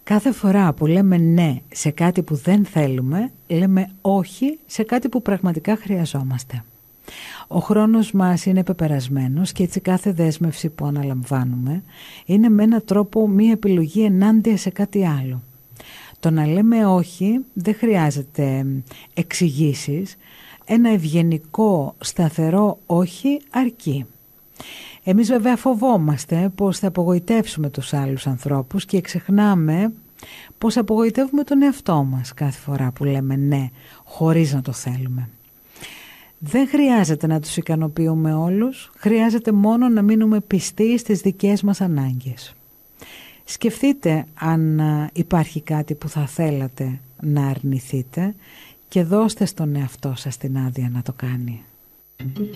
Κάθε φορά που λέμε ναι σε κάτι που δεν θέλουμε, λέμε όχι σε κάτι που πραγματικά χρειαζόμαστε. Ο χρόνος μας είναι πεπερασμένος και έτσι κάθε δέσμευση που αναλαμβάνουμε είναι με έναν τρόπο μία επιλογή ενάντια σε κάτι άλλο. Το να λέμε όχι δεν χρειάζεται εξηγήσεις, ένα ευγενικό σταθερό όχι αρκεί. Εμείς βέβαια φοβόμαστε πως θα απογοητεύσουμε τους άλλους ανθρώπους και ξεχνάμε πως απογοητεύουμε τον εαυτό μας κάθε φορά που λέμε ναι χωρίς να το θέλουμε. Δεν χρειάζεται να τους ικανοποιούμε όλους, χρειάζεται μόνο να μείνουμε πιστοί στις δικές μας ανάγκες. Σκεφτείτε αν υπάρχει κάτι που θα θέλατε να αρνηθείτε και δώστε στον εαυτό σας την άδεια να το κάνει.